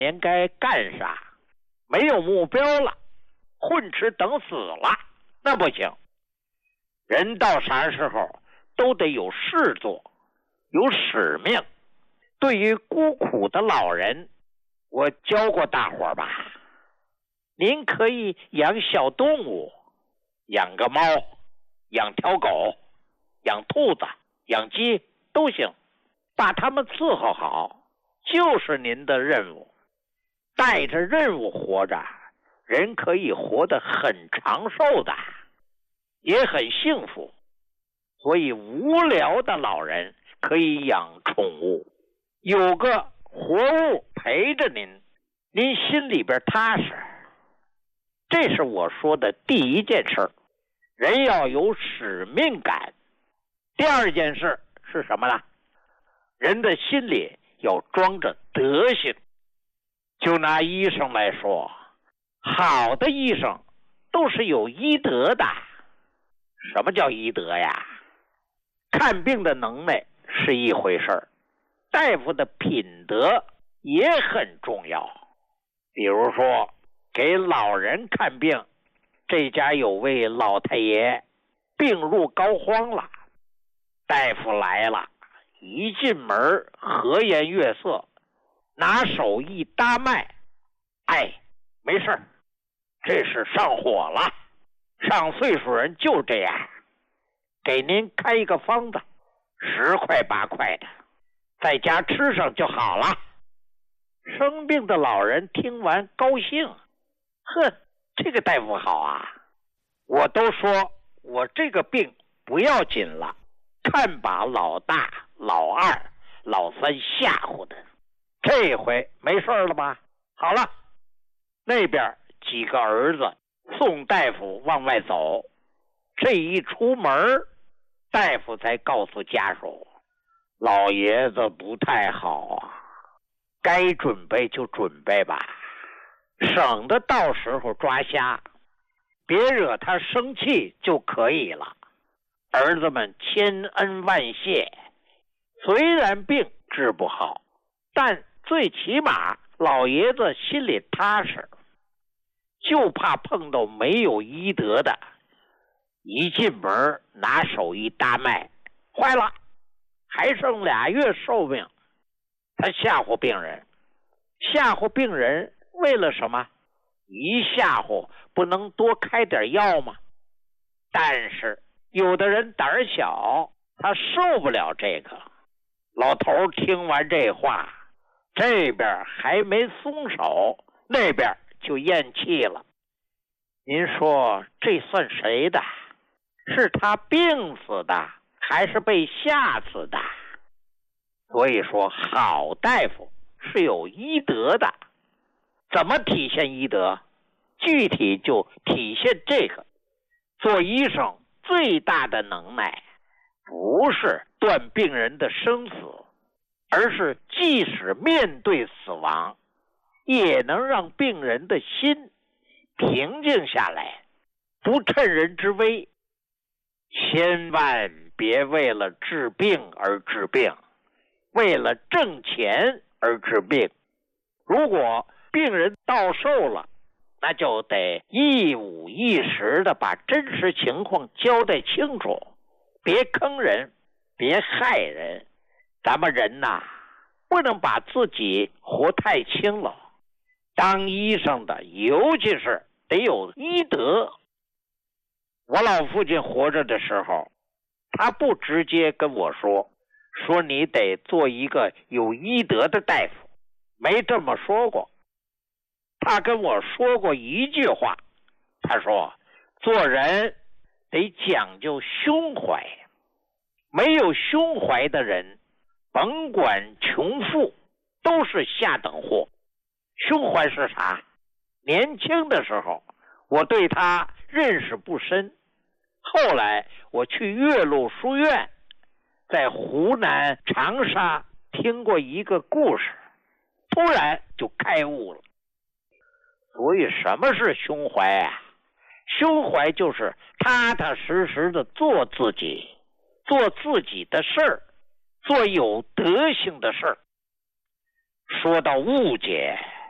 您该干啥，没有目标了，混吃等死了，那不行。人到啥时候都得有事做，有使命。对于孤苦的老人，我教过大伙儿吧，您可以养小动物，养个猫，养条狗，养兔子，养鸡都行，把它们伺候好就是您的任务。带着任务活着，人可以活得很长寿的，也很幸福。所以无聊的老人可以养宠物，有个活物陪着您，您心里边踏实。这是我说的第一件事，人要有使命感。第二件事是什么呢？人的心里要装着德行。就拿医生来说，好的医生都是有医德的。什么叫医德呀？看病的能耐是一回事，大夫的品德也很重要。比如说给老人看病，这家有位老太爷病入膏肓了，大夫来了，一进门和颜悦色，拿手一搭脉，没事，这是上火了，上岁数人就这样，给您开一个方子，10块8块的，在家吃上就好了。生病的老人听完高兴，呵，这个大夫好啊，我都说我这个病不要紧了，看把老大老二老三吓唬的，这回没事了吧？好了，那边几个儿子送大夫往外走，这一出门，大夫才告诉家属，老爷子不太好啊，该准备就准备吧，省得到时候抓瞎，别惹他生气就可以了。儿子们千恩万谢，虽然病治不好，但最起码老爷子心里踏实，就怕碰到没有医德的，一进门拿手一搭脉，坏了，还剩2月寿命。他吓唬病人，吓唬病人为了什么？一吓唬不能多开点药吗？但是有的人胆小，他受不了这个。老头听完这话，这边还没松手，那边就咽气了。您说这算谁的？是他病死的，还是被吓死的？所以说好大夫是有医德的。怎么体现医德？具体就体现这个，做医生最大的能耐不是断病人的生死，而是即使面对死亡，也能让病人的心平静下来，不趁人之危。千万别为了治病而治病，为了挣钱而治病。如果病人到寿了，那就得一五一十的把真实情况交代清楚，别坑人，别害人。咱们人呐，不能把自己活太轻了。当医生的，尤其是得有医德。我老父亲活着的时候，他不直接跟我说你得做一个有医德的大夫，没这么说过。他跟我说过一句话，他说做人得讲究胸怀，没有胸怀的人，甭管穷富，都是下等货。胸怀是啥？年轻的时候我对他认识不深，后来我去岳麓书院，在湖南长沙听过一个故事，突然就开悟了。所以什么是胸怀啊？胸怀就是踏踏实实的做自己，做自己的事儿，做有德行的事儿。说到误解，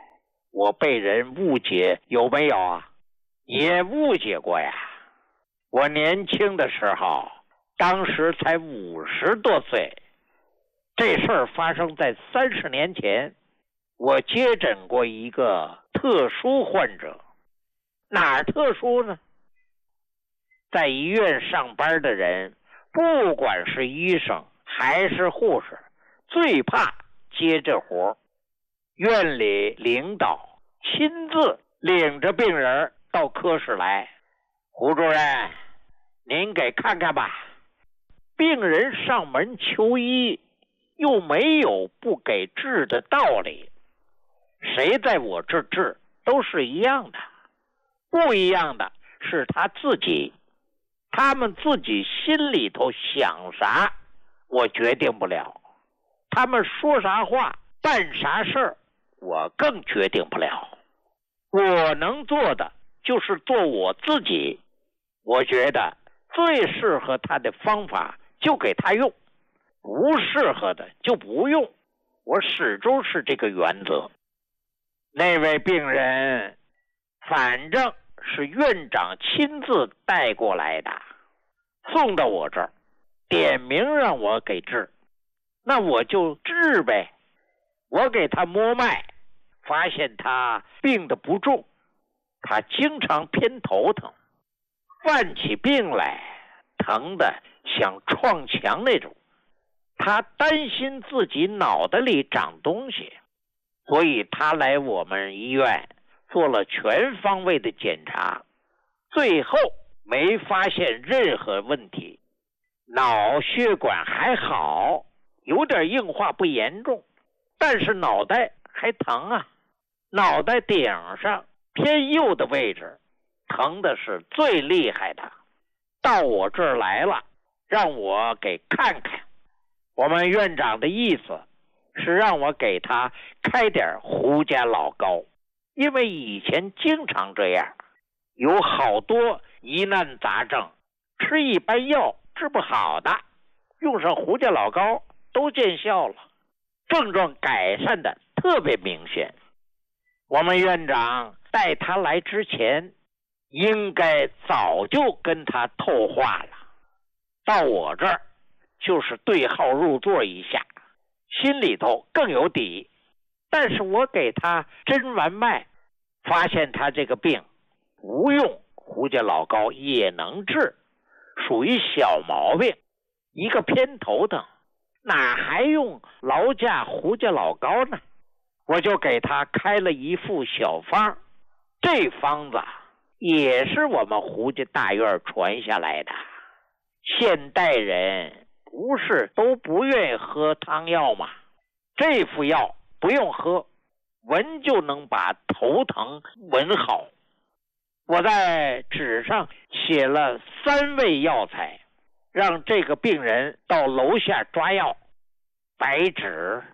我被人误解有没有啊？也误解过呀。我年轻的时候，当时才50多岁，这事儿发生在30年前。我接诊过一个特殊患者。哪儿特殊呢？在医院上班的人，不管是医生还是护士，最怕接这活。院里领导亲自领着病人到科室来，胡主任，您给看看吧。病人上门求医，又没有不给治的道理，谁在我这治都是一样的。不一样的是他自己，他们自己心里头想啥，我决定不了；他们说啥话，办啥事儿，我更决定不了。我能做的就是做我自己，我觉得最适合他的方法就给他用，不适合的就不用，我始终是这个原则。那位病人反正是院长亲自带过来的，送到我这儿，点名让我给治，那我就治呗。我给他摸脉，发现他病得不重，他经常偏头疼，犯起病来疼得像撞墙那种。他担心自己脑袋里长东西，所以他来我们医院做了全方位的检查，最后没发现任何问题，脑血管还好，有点硬化不严重，但是脑袋还疼啊，脑袋顶上偏右的位置疼的是最厉害的。到我这儿来了，让我给看看。我们院长的意思是让我给他开点胡家老膏，因为以前经常这样，有好多疑难杂症，吃一般药治不好的，用上胡家老膏都见效了，症状改善的特别明显。我们院长带他来之前，应该早就跟他透话了，到我这儿就是对号入座一下，心里头更有底。但是我给他诊完脉，发现他这个病不用胡家老膏也能治，属于小毛病，一个偏头疼，哪还用劳驾胡家老膏呢？我就给他开了一副小方，这方子也是我们胡家大院传下来的。现代人不是都不愿意喝汤药吗？这副药不用喝，闻就能把头疼闻好。我在纸上写了3味药材，让这个病人到楼下抓药。白芷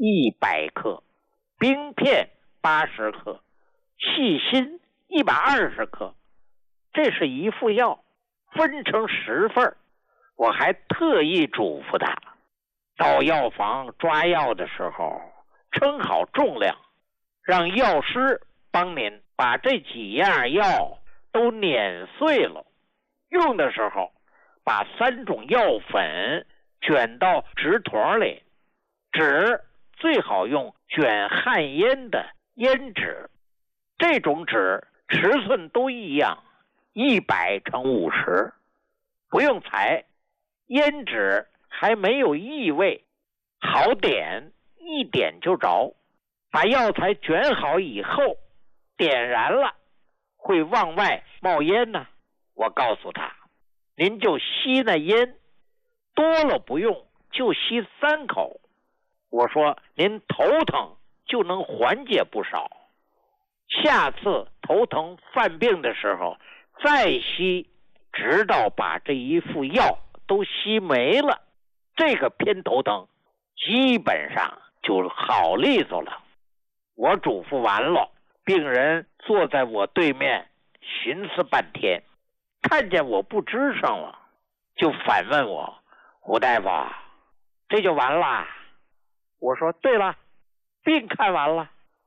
100克，冰片80克，细辛120克。这是一副药，分成10份。我还特意嘱咐他，到药房抓药的时候称好重量，让药师帮您把这几样药都碾碎了，用的时候把3种药粉卷到纸筒里，纸最好用卷旱烟的烟纸，这种纸尺寸都一样，100×50，不用裁，烟纸还没有异味，好点，一点就着。把药材卷好以后，点燃了会往外冒烟呢。我告诉他，您就吸那烟，多了不用，就吸3口。我说您头疼就能缓解不少，下次头疼犯病的时候再吸，直到把这一副药都吸没了，这个偏头疼基本上就好利索了。我嘱咐完了，病人坐在我对面寻思半天，看见我不吱声了，就反问我，胡大夫，这就完了？我说对了，病看完了，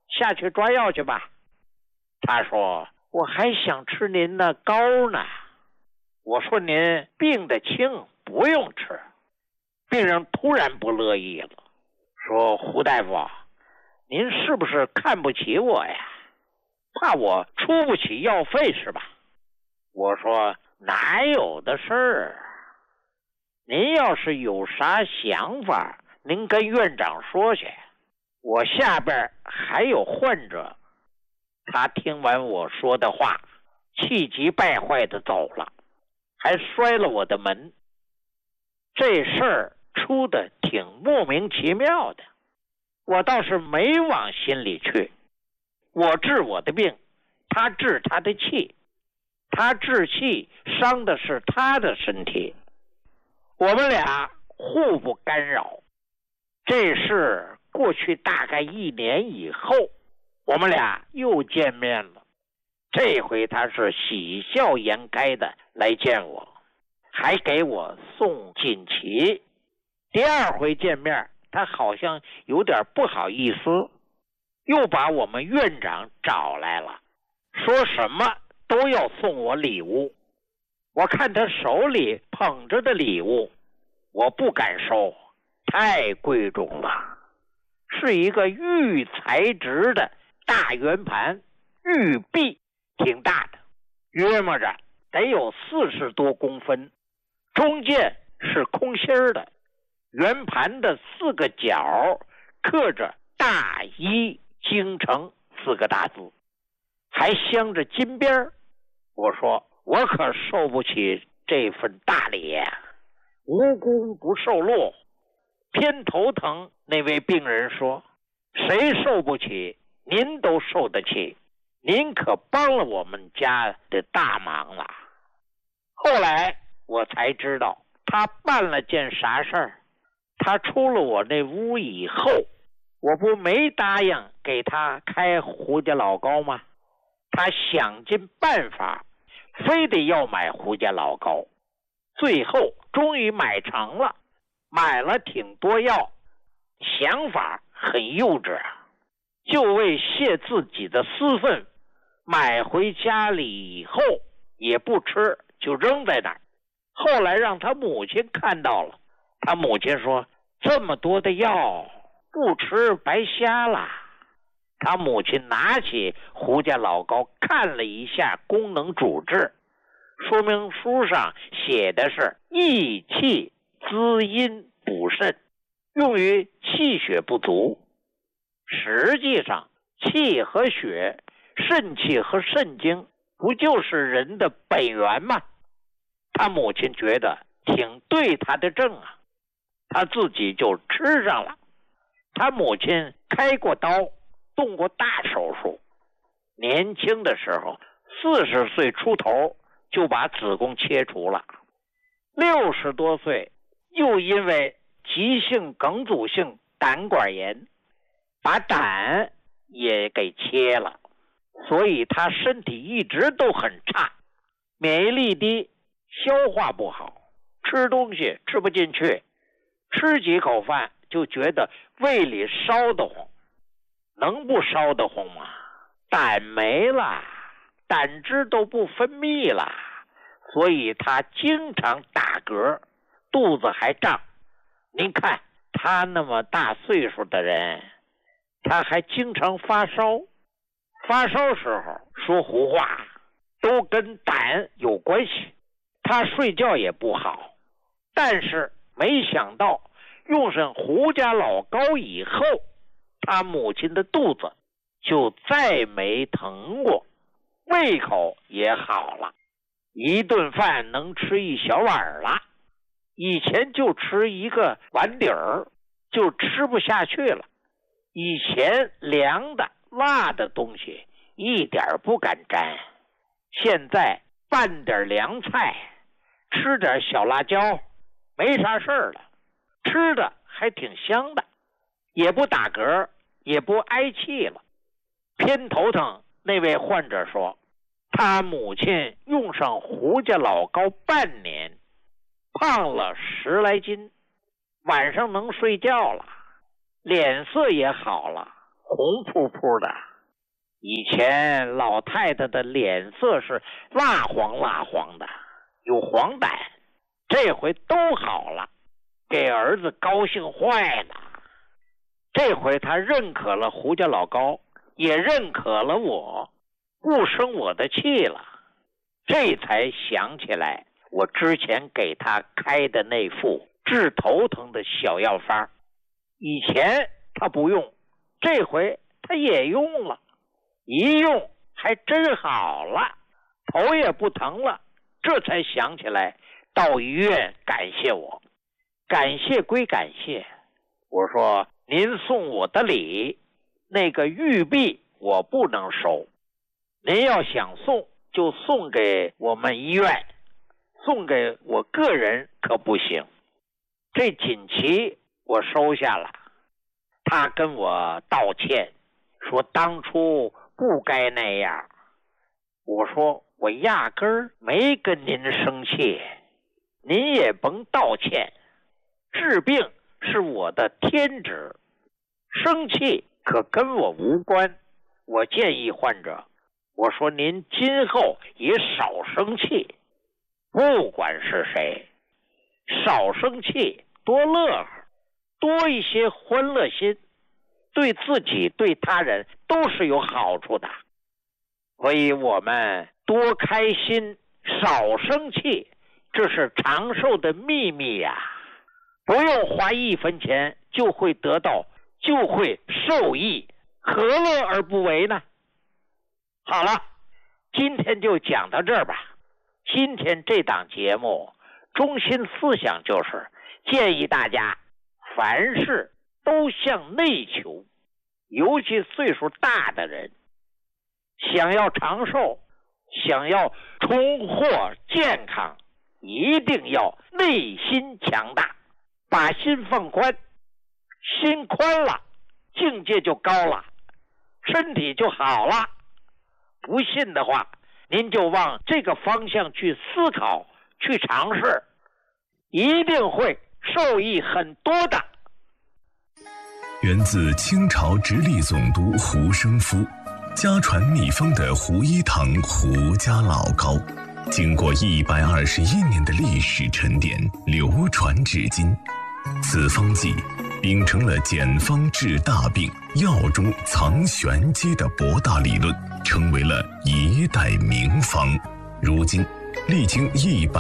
下去抓药去吧。他说，我还想吃您的膏呢。我说，您病得轻，不用吃。病人突然不乐意了，说，胡大夫，您是不是看不起我呀？怕我出不起药费是吧？我说，哪有的事儿，您要是有啥想法，您跟院长说去，我下边还有患者。他听完我说的话，气急败坏的走了，还摔了我的门。这事儿出的挺莫名其妙的，我倒是没往心里去。我治我的病，他治他的气，他治气伤的是他的身体，我们俩互不干扰。这事过去大概1年以后，我们俩又见面了。这回他是喜笑颜开的来见我，还给我送锦旗。第2回见面，他好像有点不好意思，又把我们院长找来了，说什么都要送我礼物。我看他手里捧着的礼物，我不敢收，太贵重了，是一个玉材质的大圆盘，玉璧，挺大的，约摸着得有40多公分，中间是空心的，圆盘的4个角刻着大医京城4个大字，还镶着金边。我说，我可受不起这份大礼呀，无功不受禄。偏头疼那位病人说，谁受不起，您都受得起，您可帮了我们家的大忙了。后来我才知道他办了件啥事儿。他出了我那屋以后，我不没答应给他开胡家老膏吗？他想尽办法，非得要买胡家老膏，最后终于买成了，买了挺多药，想法很幼稚啊，就为泄自己的私愤，买回家里以后也不吃，就扔在那儿。后来让他母亲看到了，他母亲说，这么多的药不吃白瞎了。他母亲拿起胡家老膏看了一下功能主治，说明书上写的是益气滋阴补肾，用于气血不足。实际上气和血，肾气和肾精不就是人的本源吗？他母亲觉得挺对他的症啊，他自己就吃上了。他母亲开过刀，动过大手术，年轻的时候40岁出头就把子宫切除了，60多岁又因为急性梗阻性胆管炎把胆也给切了，所以他身体一直都很差，免疫力低，消化不好，吃东西吃不进去，吃几口饭就觉得胃里烧得慌。能不烧得慌吗？胆没了，胆汁都不分泌了，所以他经常打嗝，肚子还胀。您看他那么大岁数的人，他还经常发烧，发烧时候说胡话，都跟胆有关系。他睡觉也不好，但是没想到用上胡家老膏以后，他母亲的肚子就再没疼过，胃口也好了，一顿饭能吃1小碗了，以前就吃1个碗底儿就吃不下去了。以前凉的辣的东西一点不敢沾，现在拌点凉菜，吃点小辣椒，没啥事儿了，吃的还挺香的，也不打嗝，也不挨气了。偏头疼那位患者说，他母亲用上胡家老膏半年，胖了10来斤，晚上能睡觉了，脸色也好了， 红扑扑的。以前老太太的脸色是蜡黄蜡黄的，有黄疸，这回都好了，给儿子高兴坏了。这回他认可了胡家老高，也认可了我，不生我的气了。这才想起来我之前给他开的那副治头疼的小药方，以前他不用，这回他也用了，一用还真好了，头也不疼了。这才想起来到医院感谢我。感谢归感谢，我说您送我的礼，那个玉璧我不能收，您要想送就送给我们医院，送给我个人可不行。这锦旗我收下了，他跟我道歉，说当初不该那样。我说我压根儿没跟您生气，您也甭道歉，治病是我的天职，生气可跟我无关。我建议患者，我说您今后也少生气，不管是谁，少生气，多乐呵，多一些欢乐心，对自己对他人都是有好处的。所以我们多开心，少生气，这是长寿的秘密呀！不用花1分钱就会得到，就会受益，何乐而不为呢？好了，今天就讲到这儿吧。今天这档节目中心思想就是建议大家凡事都向内求，尤其岁数大的人，想要长寿，想要重获健康，一定要内心强大，把心放宽，心宽了，境界就高了，身体就好了。不信的话，您就往这个方向去思考，去尝试，一定会受益很多的。 源自清朝直隶总督胡生夫，家传秘方的胡一堂胡家老膏，经过121年的历史沉淀，流传至今。此方剂秉承了简方治大病、药中藏玄机的博大理论，成为了一代名方。如今历经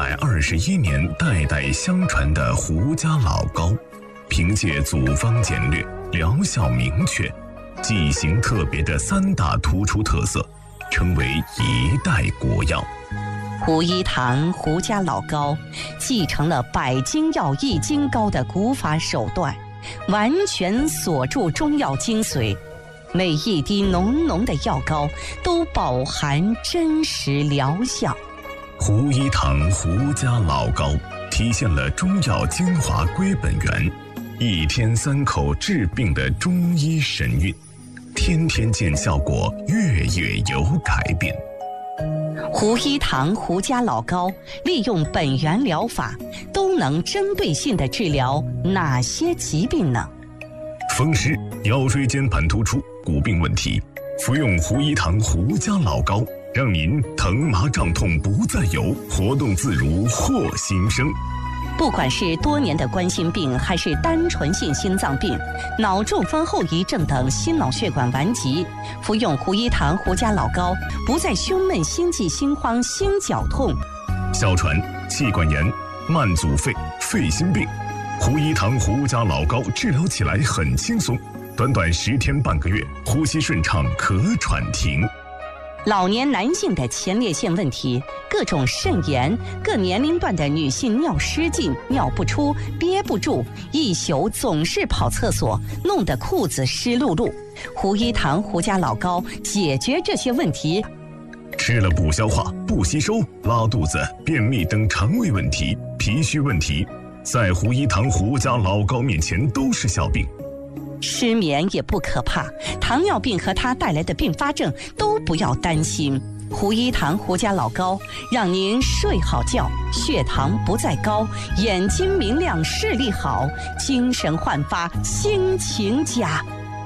121年代代相传的胡家老膏，凭借组方简略、疗效明确、剂型特别的3大突出特色，成为一代国药。 胡一堂胡家老膏继承了百金药易筋膏的古法手段，完全锁住中药精髓，每一滴浓浓的药膏都饱含真实疗效。 胡一堂胡家老膏体现了中药精华归本源，一天3口治病的中医神韵，天天见效果，月月有改变。 胡一堂胡家老膏利用本源疗法，都能针对性地治疗哪些疾病呢？ 风湿、腰椎间盘突出、骨病问题，服用胡一堂胡家老膏，让您疼麻胀痛不再有，活动自如获新生。 不管是多年的冠心病，还是单纯性心脏病、脑中风后遗症等心脑血管顽疾，服用胡一堂胡家老膏，不再胸闷、心悸、心慌、心绞痛。 哮喘、气管炎、慢阻肺、肺心病，胡一堂胡家老膏治疗起来很轻松，短短10天半个月，呼吸顺畅，咳喘停。 老年男性的前列腺问题，各种肾炎，各年龄段的女性尿失禁、尿不出、憋不住，一宿总是跑厕所，弄得裤子湿漉漉。胡一堂胡家老膏解决这些问题。 吃了不消化、不吸收、拉肚子、便秘等肠胃问题、脾虚问题，在胡一堂胡家老膏面前都是小病。 失眠也不可怕，糖尿病和它带来的并发症都不要担心。胡一堂胡家老膏让您睡好觉，血糖不再高，眼睛明亮，视力好，精神焕发，心情佳。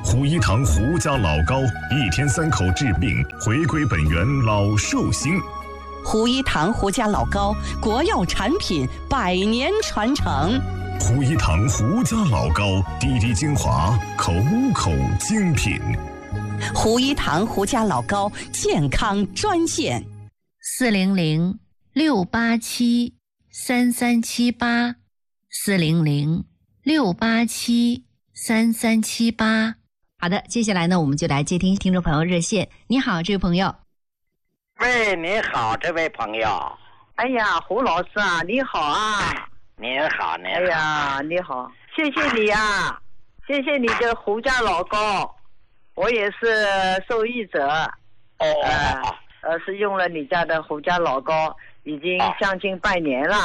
胡一堂胡家老膏，1天3口治病，回归本源老寿星。 胡一堂胡家老膏，国药产品，100年传承。 胡一堂胡家老膏，滴滴精华，口口精品。 胡一堂胡家老膏健康专线 ：400-687-3378，400-687-3378。好的，接下来呢，我们就来接听听众朋友热线。你好，这位朋友。 喂，你好，这位朋友。 哎呀，胡老师啊，你好啊！ 您好，您好。 哎呀，你好，谢谢你啊，谢谢你的胡家老膏，我也是受益者。是用了你家的胡家老膏，已经将近半年了。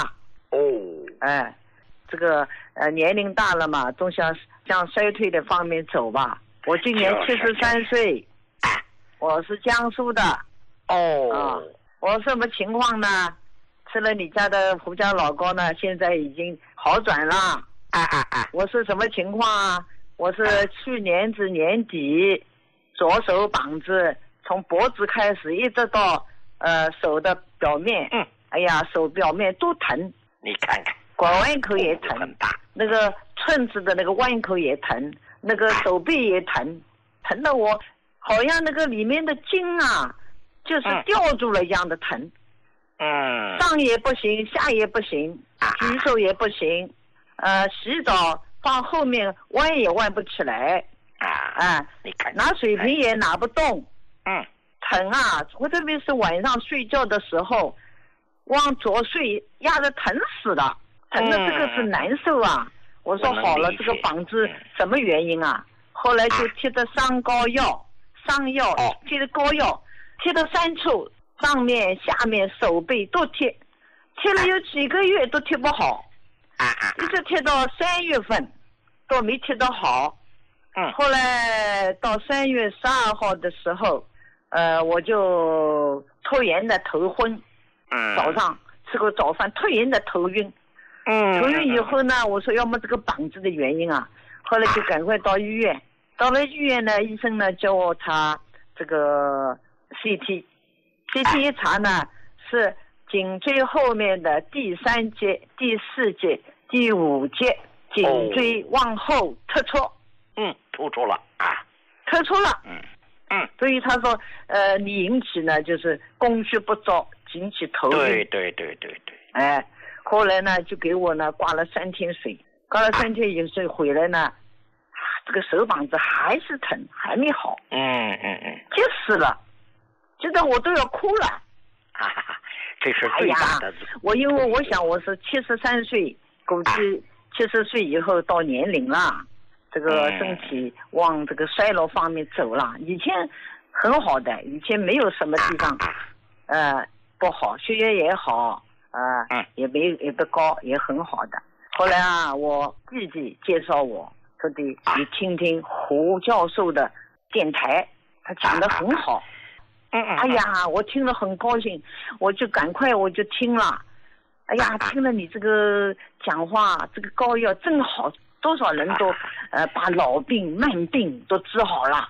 这个年龄大了嘛，总想向衰退的方面走吧。我今年73岁，我是江苏的。我什么情况呢？吃了你家的胡家老膏呢，现在已经好转了。我是什么情况啊？我是去年子年底，左手膀子从脖子开始一直到手的表面，哎呀，手表面都疼。 你看看， 拐弯口也疼，那个寸子的那个弯口也疼，那个手臂也疼，疼得我好像那个里面的筋啊，就是吊住了一样的疼。上也不行，下也不行，举手也不行，洗澡放后面弯也弯不起来， 你看拿水瓶也拿不动，疼啊！我特别是晚上睡觉的时候，往左睡压得疼死了，疼的这个是难受啊！我说好了，这个膀子什么原因啊？后来就贴的上药，贴的膏药，贴到3处。上面、下面、手背都贴了有几个月都贴不好，一直贴到3月份都没贴得好。后来到3月12号的时候，我就突然的头昏，早上吃个早饭突然的头晕，头晕以后呢，我说要么这个膀子的原因啊，后来就赶快到医院，到了医院呢，医生呢叫我查这个 CT 一查呢，是颈椎后面的第3节、第4节、第5节颈椎往后突出。 突出了啊， 突出了。所以他说，你引起呢就是供血不足，引起头晕。 对。 后来呢就给我呢挂了3天水，挂了3天以后回来呢，这个手膀子还是疼，还没好。急死了。觉得我都要哭了， 这是最大的。 因为我想我是73岁，估计70岁以后到年龄了，这个身体往这个衰老方面走了。以前很好的，以前没有什么地方不好，血压也好，也不高，也很好的。后来啊，我弟弟介绍我，说的你听听胡教授的电台，他讲得很好。哎呀，我听了很高兴，我就赶快听了。哎呀，听了你这个讲话，这个膏药真好，多少人都把老病慢病都治好了。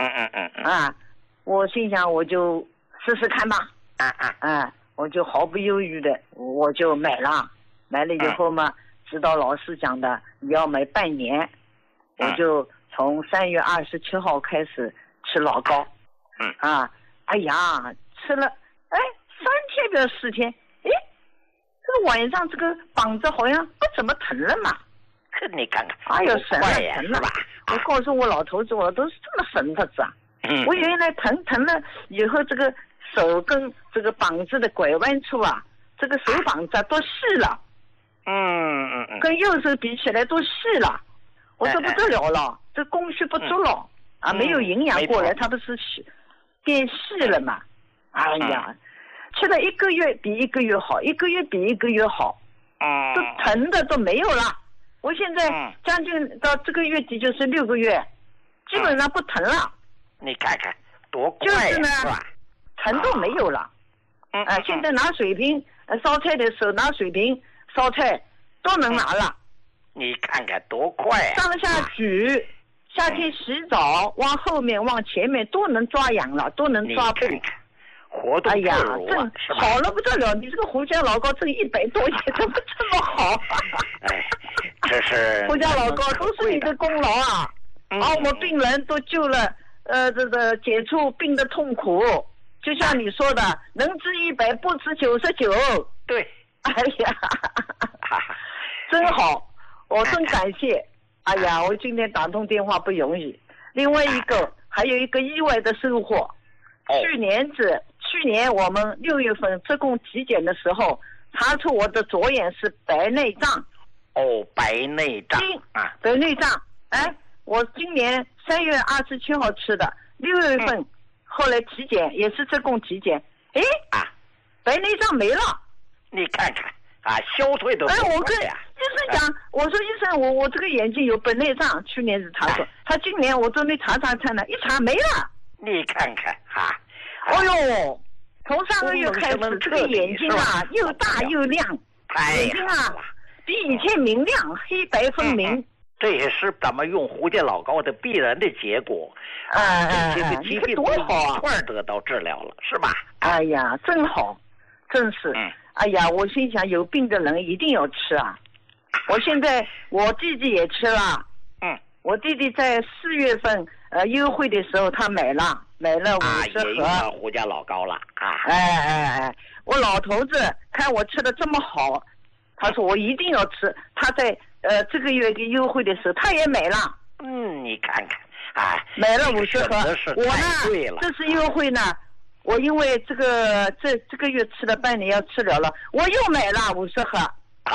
我心想我就试试看吧。我就毫不犹豫的我就买了以后嘛，知道老师讲的你要买半年，我就从3月27号开始吃老膏。哎呀，吃了3天不要4天，这个晚上这个膀子好像不怎么疼了嘛。 你看看， 哎呦，神了神了！我告诉我老头子，我都是这么神的子啊！我原来疼了以后，这个手跟这个膀子的拐弯处啊，这个手膀子都细了。跟右手比起来都细了，我说不得了了，这供血不足了没有营养过来，它不是变细了嘛？哎呀，吃了1个月比1个月好，1个月比1个月好，都疼的都没有了。我现在将近到这个月底就是6个月，基本上不疼了。 你看看多快就是呢， 是吧？ 疼都没有了。现在拿水瓶烧菜的时候，拿水瓶烧菜都能拿了。 你看看多快上下举夏天洗澡往后面往前面都能抓痒了，都能抓背。 活动自如真好了不得了！你这个胡家老高挣100多也怎么这么好？ 哎，这是胡家老高都是你的功劳啊！把我们病人都救了，这个解除病的痛苦。就像你说的，能治100不治99。 对， 哎呀，真好，我真感谢。哎呀，我今天打通电话不容易。另外一个，还有一个意外的收获。去年我们6月份职工体检的时候，查出我的左眼是白内障。 白内障啊， 白内障。哎，我今年3月27号吃的，6月份后来体检也是职工体检，哎白内障没了。 你看看啊，消退的。 我跟医生讲，我说医生，我这个眼睛有白内障，去年是查出，他今年我都没查看了，一查没了。 你看看啊， 哎呦，从上个月开始，这个眼睛啊又大又亮，眼睛啊比以前明亮，黑白分明。 这也是咱们用胡家老高的必然的结果。这些个疾病多好啊， 一块得到治疗了，是吧？ 哎呀，真好，真是。哎呀，我心想有病的人一定要吃啊。我现在我弟弟也吃了。我弟弟在4月份优惠的时候他买了50盒。 也用胡家老高了啊。 我老头子看我吃的这么好，他说我一定要吃。他在这个月优惠的时候他也买了。 你看看啊， 买了50盒。我呢，这次优惠呢，我因为这个月吃了半年要治疗了，我又买了50盒。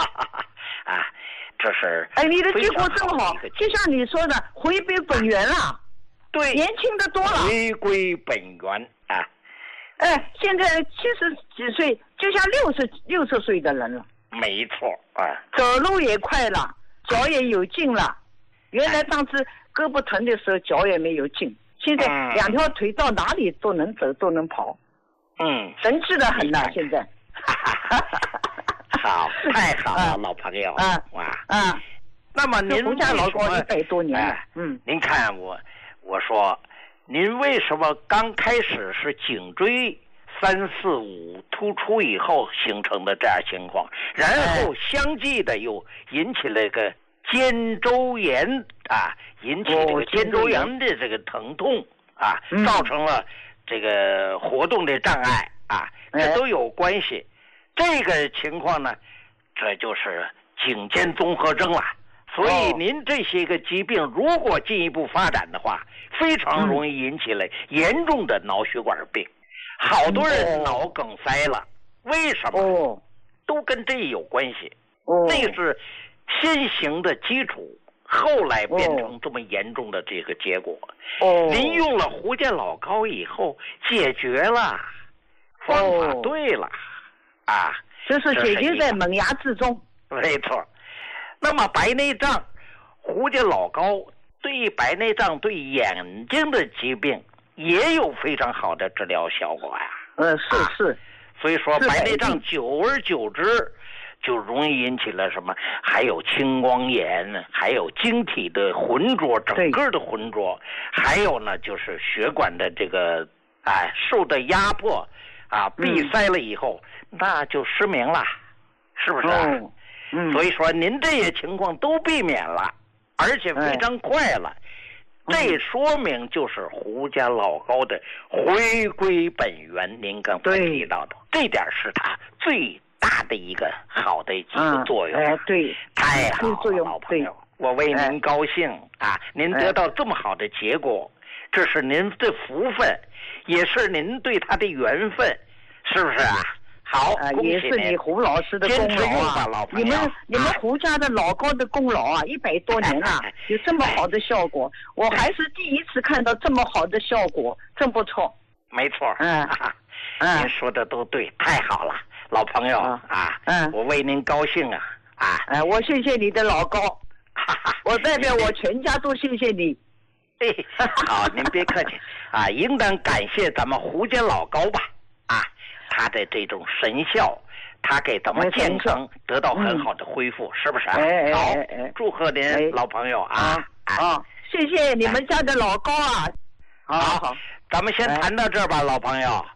这是你的结果真好，就像你说的，回归本源了。 对， 年轻的多了。 回归本源啊！ 现在70几岁，就像60岁的人了。 没错啊。 走路也快了，脚也有劲了。原来当时胳膊疼的时候脚也没有劲，现在2条腿到哪里都能走都能跑。神气的很了，现在。 好，太好了，老朋友那么您胡家老高100多年了。 您看我说，您为什么刚开始是颈椎3、4、5突出以后形成的这样情况，然后相继的又引起了个肩周炎引起这个肩周炎的这个疼痛造成了这个活动的障碍这都有关系。这个情况呢，这就是颈肩综合征了。所以您这些个疾病如果进一步发展的话，非常容易引起了严重的脑血管病。好多人脑梗塞了，为什么？都跟这有关系。那个是先行的基础，后来变成这么严重的这个结果。您用了胡家老高以后解决了，方法对了就是解决在萌芽之中。 没错。那么白内障，胡家老高对白内障对眼睛的疾病也有非常好的治疗效果是。 所以说白内障久而久之就容易引起了什么？还有青光眼，还有晶体的浑浊，整个的浑浊，还有呢就是血管的这个受的压迫闭塞了以后，那就失明了，是不是？所以说您这些情况都避免了，而且非常快了。这说明就是胡家老高的回归本源，您刚才提到的这点是他最大的一个好的一个作用。 对， 太好了，老朋友，我为您高兴您得到这么好的结果，这是您的福分，也是您对他的缘分，是不是好， 也是你胡老师的功劳你们胡家的老高的功劳100多年了，有这么好的效果，我还是第一次看到这么好的效果，真不错。 没错。您说的都对，太好了，老朋友我为您高兴我谢谢你的老高，我代表我全家都谢谢你。 好，您别客气应当感谢咱们胡家老高吧他的这种神效，他给咱们健康得到很好的恢复，是不是好，祝贺您老朋友谢谢你们家的老高啊。 好，咱们先谈到这儿吧，老朋友。